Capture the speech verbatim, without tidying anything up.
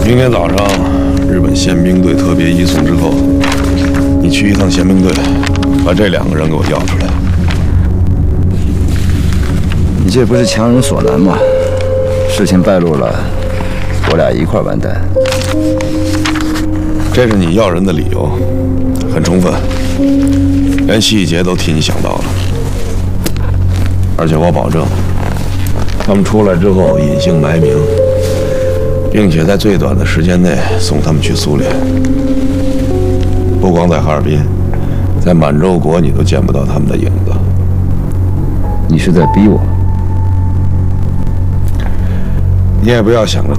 明天早上，日本宪兵队特别移送之后，你去一趟宪兵队，把这两个人给我调出来。 你这不是强人所难吗？事情败露了，我俩一块完蛋。 这是你要人的理由，很充分，连细节都替你想到了。而且我保证，他们出来之后隐姓埋名，并且在最短的时间内送他们去苏联。不光在哈尔滨，在满洲国你都见不到他们的影子。 你是在逼我？ 你也不要想着